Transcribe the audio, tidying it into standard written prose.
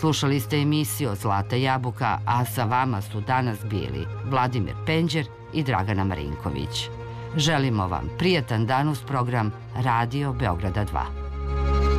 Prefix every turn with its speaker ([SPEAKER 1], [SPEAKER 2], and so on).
[SPEAKER 1] Slušali ste emisiju Zlata jabuka, a sa vama su danas bili Vladimir Penđer i Dragana Marinković. Želimo vam prijatan dan uz program Radio Beograda 2.